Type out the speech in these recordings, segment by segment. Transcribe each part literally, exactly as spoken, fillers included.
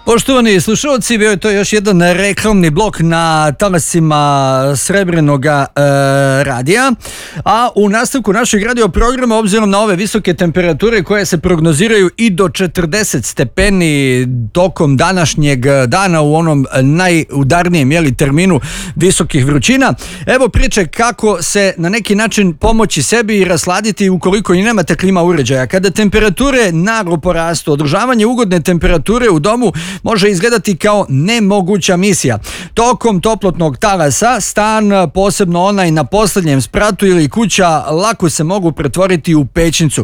Poštovani slušalci, bio je to još jedan reklamni blok na talasima Srebrenoga e, radija, a u nastavku našeg radio programa, obzirom na ove visoke temperature koje se prognoziraju i do četrdeset stepeni tokom današnjeg dana u onom najudarnijem jeli, terminu visokih vrućina, evo priče kako se na neki način pomoći sebi i rasladiti ukoliko i nemate klima uređaja. Kada temperature naglo porastu, održavanje ugodne temperature u domu može izgledati kao nemoguća misija. Tokom toplotnog talasa stan, posebno onaj na posljednjem spratu ili kuća, lako se mogu pretvoriti u pećnicu.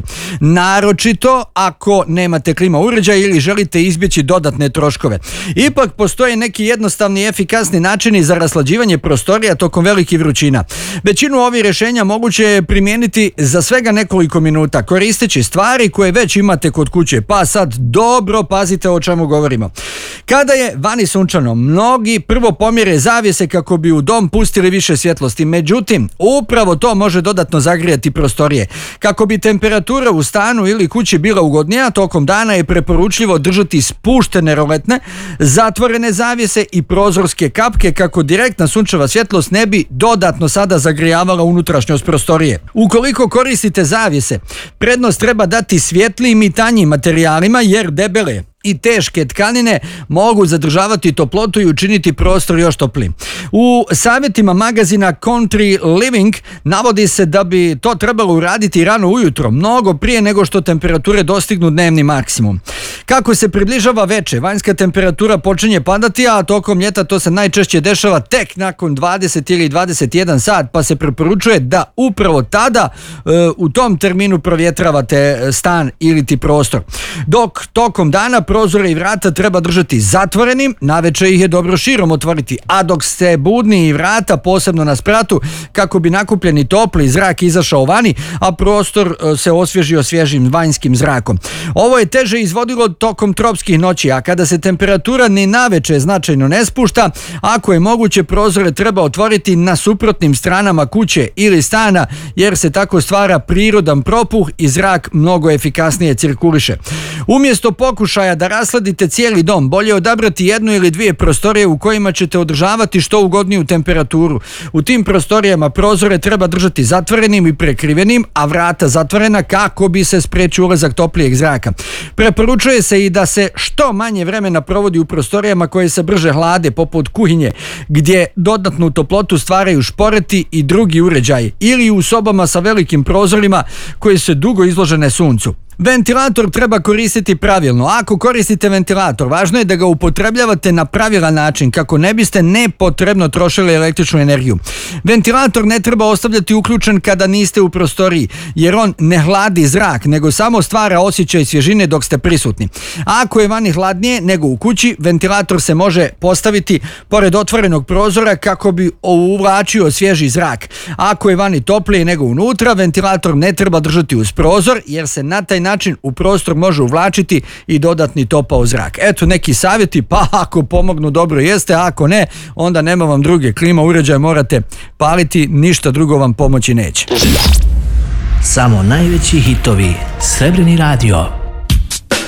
Naročito ako nemate klima uređaj ili želite izbjeći dodatne troškove. Ipak postoje neki jednostavni i efikasni načini za raslađivanje prostorija tokom velikih vrućina. Većinu ovih rješenja moguće je primijeniti za svega nekoliko minuta, koristeći stvari koje već imate kod kuće. Pa sad dobro pazite o čemu govorimo. Kada je vani sunčano, mnogi prvo pomjere zavjese kako bi u dom pustili više svjetlosti. Međutim, upravo to može dodatno zagrijati prostorije. Kako bi temperatura u stanu ili kući bila ugodnija, tokom dana je preporučljivo držati spuštene roletne, zatvorene zavjese i prozorske kapke kako direktna sunčeva svjetlost ne bi dodatno sada zagrijavala unutrašnjost prostorije. Ukoliko koristite zavjese, prednost treba dati svjetlijim i tanjim materijalima jer debele i teške tkanine mogu zadržavati toplotu i učiniti prostor još toplijim. U savjetima magazina Country Living navodi se da bi to trebalo uraditi rano ujutro, mnogo prije nego što temperature dostignu dnevni maksimum. Kako se približava veče, vanjska temperatura počinje padati, a tokom ljeta to se najčešće dešava tek nakon dvadeset ili dvadeset jedan sat, pa se preporučuje da upravo tada e, u tom terminu provjetravate stan ili ti prostor. Dok tokom dana prozore i vrata treba držati zatvorenim, navečer ih je dobro širom otvoriti, a dok ste budni i vrata, posebno na spratu, kako bi nakupljeni topli zrak izašao vani, a prostor se osvježio svježim vanjskim zrakom. Ovo je teže izvodilo tokom tropskih noći, a kada se temperatura ni naveče značajno ne spušta, ako je moguće, prozore treba otvoriti na suprotnim stranama kuće ili stana, jer se tako stvara prirodan propuh i zrak mnogo efikasnije cirkuliše. Umjesto pokušaja da rasladite cijeli dom, bolje je odabrati jednu ili dvije prostorije u kojima ćete održavati što ugodniju temperaturu. U tim prostorijama prozore treba držati zatvorenim i prekrivenim, a vrata zatvorena kako bi se spriječio ulazak toplijeg zraka. Preporučuje se i da se što manje vremena provodi u prostorijama koje se brže hlade, poput kuhinje, gdje dodatnu toplotu stvaraju šporeti i drugi uređaji, ili u sobama sa velikim prozorima koje su dugo izložene suncu. Ventilator treba koristiti pravilno. Ako koristite ventilator, važno je da ga upotrebljavate na pravilan način kako ne biste nepotrebno trošili električnu energiju. Ventilator ne treba ostavljati uključen kada niste u prostoriji, jer on ne hladi zrak, nego samo stvara osjećaj svježine dok ste prisutni. Ako je vani hladnije nego u kući, ventilator se može postaviti pored otvorenog prozora kako bi uvlačio svježi zrak. Ako je vani toplije nego unutra, ventilator ne treba držati uz prozor, jer se na taj način u prostor može uvlačiti i dodatni topao zrak. Eto neki savjeti, pa ako pomognu dobro jeste, a ako ne, onda nema vam druge. Klima uređaj morate paliti, ništa drugo vam pomoći neće. Samo najveći hitovi. Srebreni radio.